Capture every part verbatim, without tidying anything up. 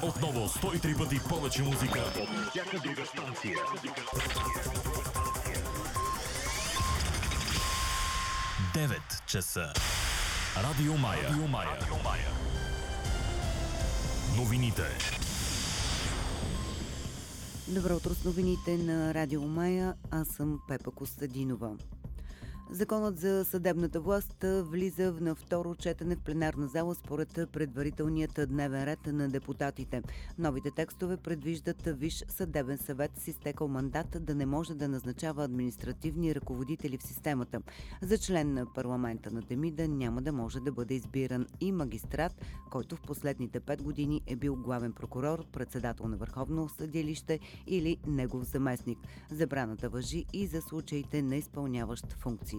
Отново сто и три пъти повече музика от всяка друга станция. девет часа. Радио Мая. Радио Мая. Радио Мая. Новините. Добро утро с новините на Радио Мая. Аз съм Пепа Костадинова. Законът за съдебната власт влиза на второ четене в пленарна зала според предварителният дневен ред на депутатите. Новите текстове предвиждат Висш съдебен съвет с изтекал мандат да не може да назначава административни ръководители в системата. За член на парламента на Темида няма да може да бъде избиран и магистрат, който в последните пет години е бил главен прокурор, председател на Върховно съдилище или негов заместник. Забраната важи и за случаите на изпълняващ функции.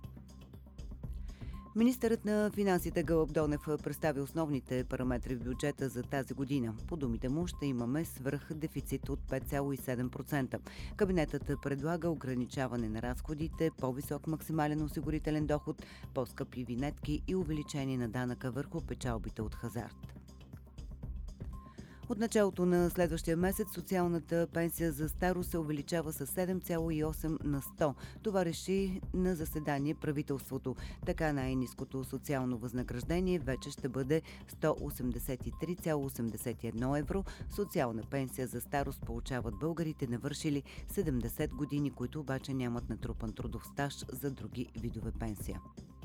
Министърът на финансите Гълъб Донев представи основните параметри в бюджета за тази година. По думите му ще имаме свръхдефицит от пет цяло и седем процента. Кабинетът предлага ограничаване на разходите, по-висок максимален осигурителен доход, по-скъпи винетки и увеличение на данъка върху печалбите от хазарт. От началото на следващия месец социалната пенсия за старост се увеличава с седем цяло и осем на сто. Това реши на заседание правителството. Така най-ниското социално възнаграждение вече ще бъде сто осемдесет и три цяло осемдесет и едно евро. Социална пенсия за старост получават българите навършили седемдесет години, които обаче нямат натрупан трудов стаж за други видове пенсия.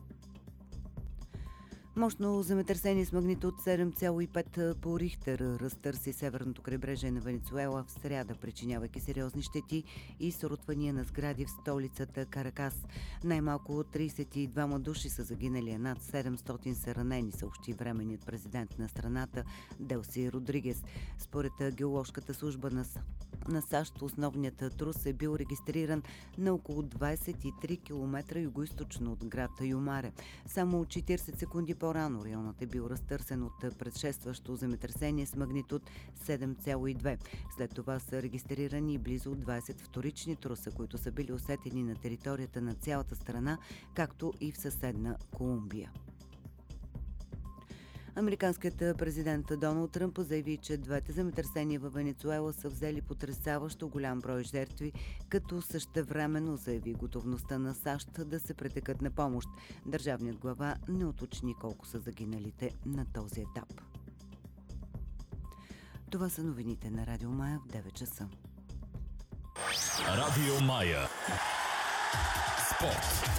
Мощно земетресение с магнитуд седем цяло и пет по Рихтер разтърси северното крайбрежие на Венецуела в сряда, причинявайки сериозни щети и срутвания на сгради в столицата Каракас. Най-малко тридесет и двама души са загинали, а над седемстотин са ранени, съобщи временният президент на страната Делси Родригес. Според геоложката служба на на САЩ основният трус е бил регистриран на около двадесет и три километра югоизточно от град Юмаре. Само четиридесет секунди по-рано районът е бил разтърсен от предшестващо земетресение с магнитуд седем цяло и две. След това са регистрирани близо двадесет вторични труса, които са били усетени на територията на цялата страна, както и в съседна Колумбия. Американският президент Доналд Тръмп заяви, че двете земетресения във Венецуела са взели потресаващо голям брой жертви, като същевременно заяви готовността на САЩ да се претекат на помощ. Държавният глава не уточни колко са загиналите на този етап. Това са новините на Радио Мая в девет часа. Радио Мая. Спорт.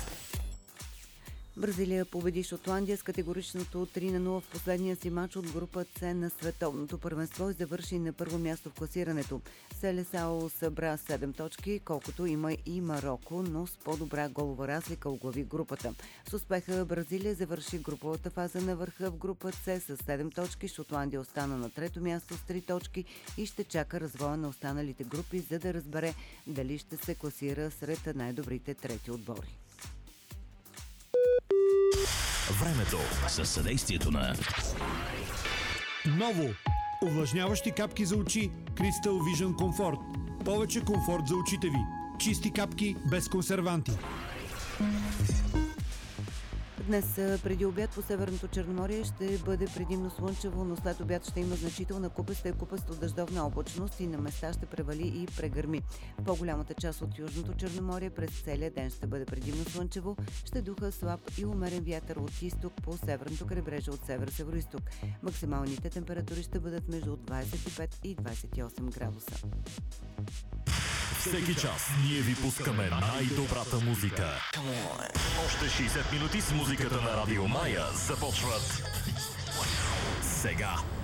Бразилия победи Шотландия с категоричното три на нула в последния си мач от група С на световното първенство и завърши на първо място в класирането. Селесао събра седем точки, колкото има и Мароко, но с по-добра голова разлика оглави групата. С успеха Бразилия завърши груповата фаза на върха в група С с седем точки, Шотландия остана на трето място с три точки и ще чака развоя на останалите групи, за да разбере дали ще се класира сред най-добрите трети отбори. Времето със съдействието на Ново! Увлажняващи капки за очи Crystal Vision Comfort. Повече комфорт за очите ви. Чисти капки без консерванти. Днес преди обяд по Северното Черноморие ще бъде предимно слънчево, но след обяд ще има значителна купеста и купесто дъждовна облачност и на места ще превали и прегърми. В по-голямата част от Южното Черноморие през целия ден ще бъде предимно слънчево, ще духа слаб и умерен вятър от изток по северното крайбрежие от север-североизток. Максималните температури ще бъдат между двадесет и пет и двадесет и осем градуса. Всеки час ние ви пускаме най-добрата музика. Още шейсет минути с музиката на Радио Мая започват сега.